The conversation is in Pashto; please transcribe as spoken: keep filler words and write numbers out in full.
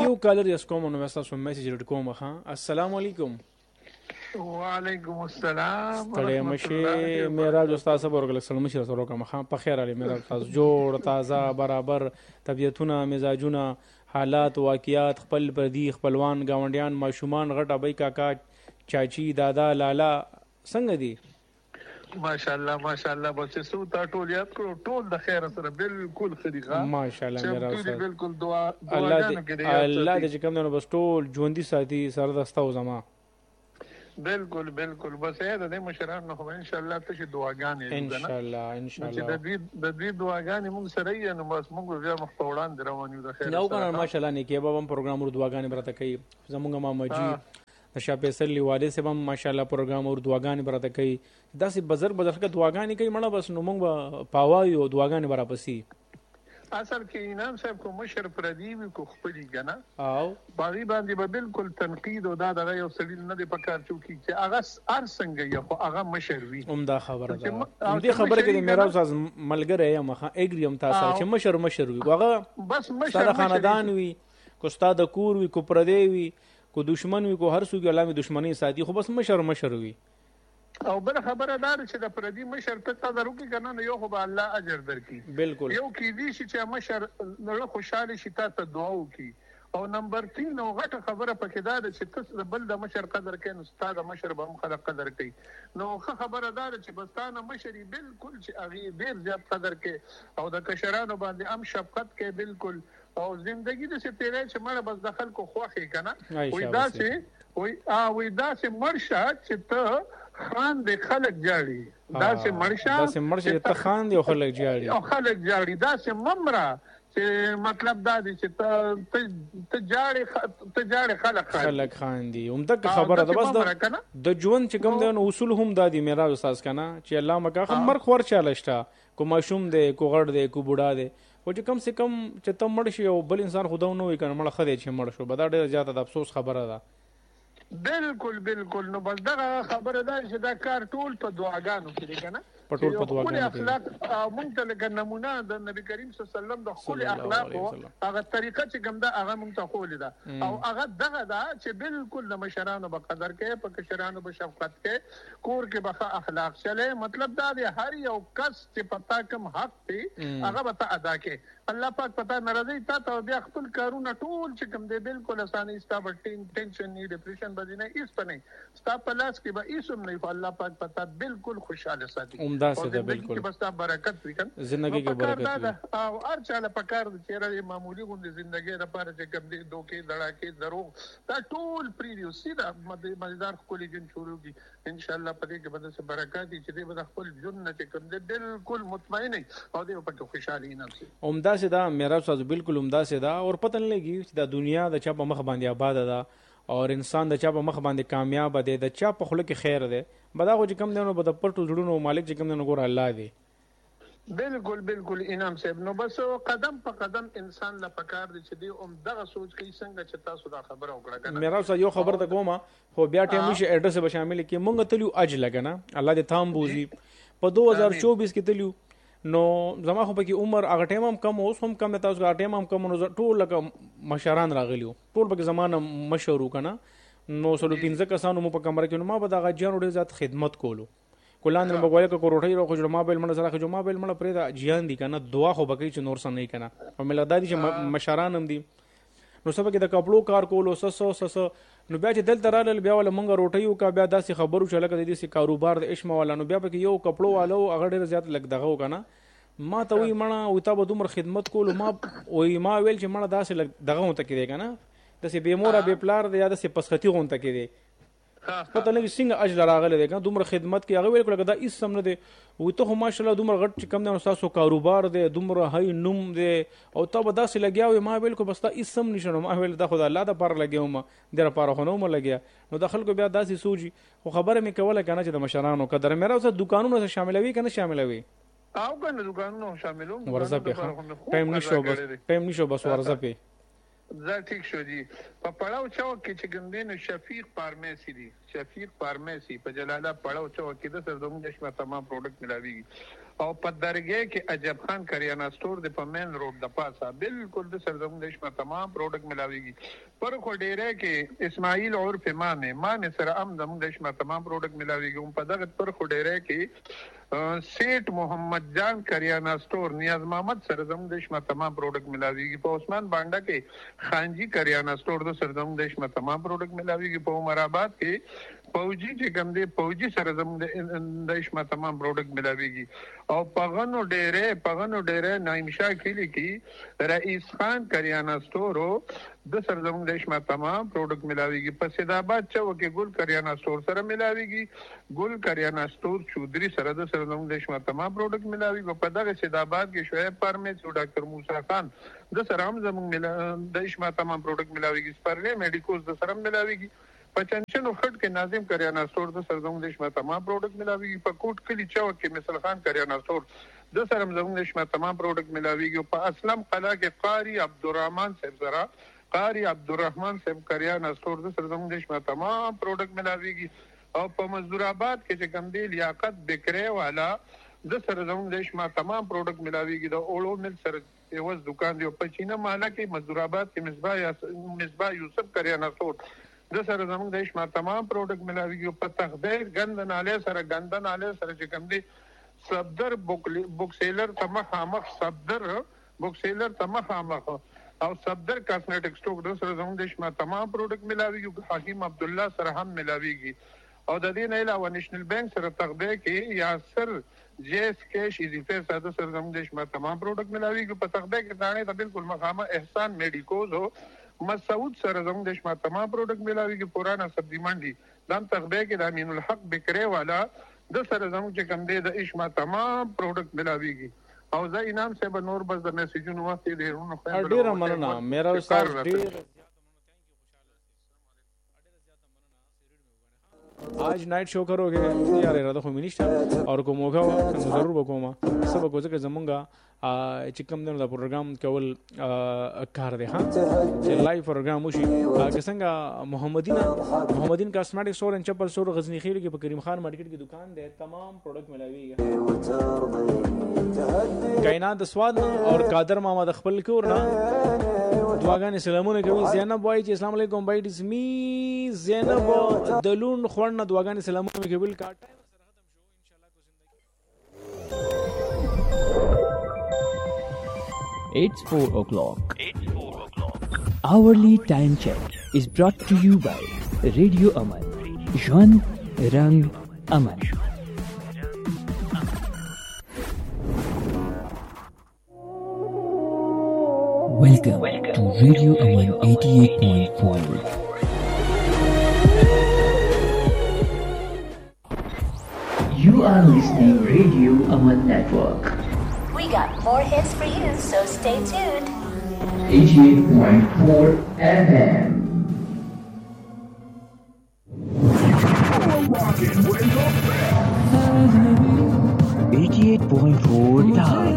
یو کالر یې کوم نو تاسو میسج ریډ کوم ښه. السلام علیکم. وعلیکم السلام ستړی مشي معراج استاد صاحب ورغل سلام شي سره کوم ښه. په خیر علي معراج تاسو جوړ تازه برابر طبيعتونه مزاجونه حالات واقعیات خپل پردي خپلوان گاونډیان ماشومان غټ ابي کاکا چاچی دادا لالا څنګه دي؟ ماشاءالله ماشاءالله بس څو تا ټول یاد کړو ټول د خیر سره بالکل خريغه ماشاءالله میرا استاد بالکل دعا الله دې الله دې کوم نو بس ټول ژوندۍ ساتي سره دستاو زما بالکل بالکل بس دا د مشران نو ان شاء الله ته دعاګانې ان شاء الله ان شاء الله د دې د دې دعاګانې موږ سره یې نو بس موږ بیا مخوړان دروانیو د خیر نو کنه ماشاءالله نه کې به هم پروګرام ور دعاګانې برته کوي زمونږ ماما جی د شاه فیصل لیواله سه هم ماشاءالله پروګرام ور دعاګانې برته کوي داسې بزرګ بزرګ دعاګانې کوي مړه بس نو موږ پاوایو دعاګانې برا پسی اصل کې انعام صاحب کو مشر پردی وی کو خپلی کنه او باغی باندې به بالکل تنقید او دا دغه یو سړی نه دی پکار چوکي چې هغه ار څنګه یو هغه مشر وی عمده خبره ده دې خبره کې میرا استاد ملګری یم مخه اګریم تاسو چې مشر مشر وی هغه بس مشر خاندان وی کو استاد کور وی کو پردی وی کو دشمن وی کو هر څوک الله می دشمنی ساتي خو بس مشر مشر وی او بل خبره دار چې د پردي مشر ته قدر وکړي کنه نو یو خو به الله اجر درکړي بالکل یو کې دي چې مشر نو خوشاله شي ته دعا وکړي او نمبر تین نو غټه خبره پکې دا چې تاسو بل د مشر قدر کوي نو ستاسو مشر به هم خلک قدر کوي نو خبره دا چې بستانه مشري بالکل چې هغه ډیر زیات قدر کوي او د کشرانو باندې هم شفقت کوي بالکل او ژوندۍ د څه تیرې چې مړه بس دخل کو خوخي کنه وې دا چې وې ا وې دا چې مرشا چې ته خان د خلک جاړي دا چې مرشا دا چې مرشا ته خان دی او خلک جاړي او خلک جاړي دا چې ممرا چې مطلب دا دی چې ته ته جاړي ته جاړي خلک خلک خان دي همدا خبره ده بس د ژوند چې کوم د اصول هم دادي میرا استاد کنه چې الله مکه خمر خور چالشتا کو ماشوم دی کو غړ دی کو بوډا دی او چې کم سے کم چې ته مړ شي او بل انسان خدا نو وي کنه مړ خدای چې مړ شو بدا ډېر زیاته د افسوس خبره ده بالکل بالکل نو بس دا خبره ده چې دا کار ټول په دعاګانو کې دی کنه په ټول په دعاګانو کې اخلاق مونږ ته لکه نمونه د نبی کریم صلی الله علیه وسلم د خپل اخلاق هغه طریقه چې کوم دا هغه مونږ ته خول ده او هغه دغه دا چې بالکل د مشرانو په قدر کې په کشرانو په شفقت کې کور کې به اخلاق چلے مطلب دا دی هر یو کس چې پتا کم حق دی هغه به ادا کې الله پاک پتا ناراضي تا ته بیا خپل کارونه ټول چې کوم دی بالکل اسانه استا ټینشن نه ډیپریشن باندې نه ایست نه ستا په لاس کې به ایسم نه الله پاک پتا بالکل خوشاله ساتي عمده سه ده بالکل بس تا برکت وکړ زندگی کې برکت او هر چاله پکار د چیرې معمولی غوندي ژوندۍ لپاره چې کوم دی دوکې لړاکې درو دا ټول پریډیو سیده مزیدار خپل جن شروع دي ان شاء الله په دې کې به څه برکات دي چې دې به خپل جنت کوم دی بالکل مطمئن او دې په خوشالي نه شي عمده سه ده میرا استاد بالکل عمده سه ده اور پتن لګي چې د دنیا د چا په مخ باندې آباد ده اور انسان د چا په مخ باندې کامیاب دی د چا په خله کې خیر دی بدا خو چې کم دی نو بد پټو جوړونو مالک چې کم دی نو ګور الله دی بالکل بالکل انعام صاحب نو بس قدم په قدم انسان لا پکار دی چې دی اوم دغه سوچ کوي څنګه چې تاسو دا خبره وکړه کنه میرا اوس یو خبر ته کومه خو بیا ټیم نشي اډرس به شامل کې مونږ تلو اج لګنه الله دې تام بوزي په دو هزار چوبیس کې تلو نو زما خو پکې عمر هغه ټیم هم کم اوس هم کم تاسو هغه ټیم هم کم نو ټول لکه مشران راغلیو ټول پکې زمانه مشورو کنه نو سلو پنځه کسانو مو په کمره کې نو ما به دغه جان ډېر زیات خدمت کولو کولان نو بغوال کو روټي رو خو ما بیل مړه سره خو ما بیل مړه پرې دا جیان دي کنه دعا خو بکې چې نور سم نه کنه او مل دادی چې مشران هم دي نو سبا کې د کپلو کار کولو سسو سسو نو بیا چې دل ترال بیا ول مونږ روټي او کا بیا داسې خبرو چې لکه د دې کاروبار د اشما والا نو بیا پکې یو کپلو والو هغه ډېر زیات لګ دغه کنه ما ته وی مړه او تا به دومره خدمت کولو ما وی ما ویل چې مړه داسې لګ دغه ته کې دی کنه داسې به مورا به پلار دی یا داسې پسختی غونته کې دی پته نه څنګه اجر راغله دی کنه دومره خدمت کې هغه ویل کړه دا هیڅ سم نه دی وي ته ماشاءالله دومره غټ چې کم نه تاسو کاروبار دی دومره هاي نوم دی او ته به داسې لګیاوي ما ویل کو بس تا هیڅ سم نشو ما ویل دا خدای الله د پر لګیوم در پر خو نو م لګیا نو د خلکو بیا داسې سوچي خو خبره مې کوله کنه چې د مشرانو قدر مې راوځه دکانونو شاملوي کنه شاملوي او کنه دکانونو شاملوم ورزه په ټایم نشو بس ټایم نشو بس ورزه په زه ټیک شو دي په پړاو چوک کې چې ګندین شفیق فارمیسی دي شفیق فارمیسی په جلاله پړاو چوک کې د سر دوم دشمه تمام پروډکټ ملاويږي او په درګه کې عجب خان کریانا سٹور د په مین روډ د پاسه بالکل د سر دوم دشمه تمام پروډکټ ملاويږي پر خو ډیره کې اسماعیل اور فمانه مان سره ام دم دشمه تمام پروډکټ ملاويږي په دغه پر خو ډیره کې سیټ محمد جان کریانا سٹور نیاز محمد سره دوم دشمه تمام پروډکټ ملاويږي په عثمان بانډا کې خانجی کریانا سٹور د سر دوم دشمه تمام پروډکټ ملاويږي په عمر آباد کې فوجي چې کوم دی فوجي سره زم د دشمه تمام پروډکټ ملاويږي او پغنو ډېرې پغنو ډېرې نایمشا کلی کې رئیس خان کریانا سٹور د سره زم د دشمه تمام پروډکټ ملاويږي په سیداباد چوک کې ګل کریانا سٹور سره ملاويږي ګل کریانا سٹور چودري سره د سره زم د دشمه تمام پروډکټ ملاويږي په دغه سیداباد کې شعیب پرمیز او ډاکټر موسی خان د سره هم زم د دشمه تمام پروډکټ ملاويږي سپرلې میډیکوز د سره ملاويږي پچنچنو خټ کې ناظم کریانا سٹور د سرزم دشمه تمام پروډکټ ملاويږي په کوټ کلی چوک کې مثل خان کریانا سٹور د سرزم دشمه تمام پروډکټ ملاويږي په اسلم قلا کې قاری عبدالرحمن صاحب زرا قاری عبدالرحمن صاحب کریانا سٹور د سرزم دشمه تمام پروډکټ ملاويږي او په مزدور آباد کې چې کوم دی لیاقت بکرے والا د سرزم دشمه تمام پروډکټ ملاويږي د اولو مل سر یوز دکان دی په چینه محله کې مزدور آباد کې مصباح مصباح یوسف کریانا سٹور د سره زموږ د شما تمام پروډکټ ملاويږي په تخدیر غند ناله سره غند ناله سره چې کوم دي صدر بوک سیلر تمخ امخ صدر بوک سیلر تمخ امخ او صدر کاسمیټک سٹور د سره زموږ د شما تمام پروډکټ ملاويږي حکیم عبد الله سره هم ملاويږي او د دې نه علاوه نېشنل بانک سره تخدیر کې یاسر جیس کیش ایزی فیر ساده سره زموږ د شما تمام پروډکټ ملاويږي په تخدیر کې دانه ته بالکل مخامه احسان میډیکوز هو مسعود سره زموږ د شما تمام پروډکټ ملاويږي پرانا سبزی منډي دام تخبه کې د امین الحق بکرے والا د سره زموږ چې کوم دی د شما تمام پروډکټ ملاويږي او زه انعام صاحب نور بس د میسجونو وخت ډیرونو خو ډیر مننه میرا استاد ډیر आज night show करोगे यार इरादा खो मिनिस्टर और को मौका हो जरूर बकोमा सब को ځکه زمونږه چې کوم دنه د پروګرام کول کار دی ها چې لایو پروګرام وشي که څنګه محمدینا محمدین کاسمیټک سٹور ان چپل سٹور غزنی خیل کې په کریم خان مارکیټ کې دکان دی تمام پروډکټ ملاويږي کائنات د سواد اور قادر محمد خپل کور نه دعاګانې سلامونه کوي زینب وایي چې السلام علیکم بای ډیس می زینب دلون خورن دعاګانې سلامونه کوي کاټ It's four o'clock. It's four o'clock. Hourly time check is brought to you by Radio Aman. Jwan Rang Aman. Welcome, Welcome to Radio Aman eighty-eight point four. You are listening Radio Aman Network. We got more hits for you, so stay tuned. eighty-eight point four F M. eighty-eight point four live.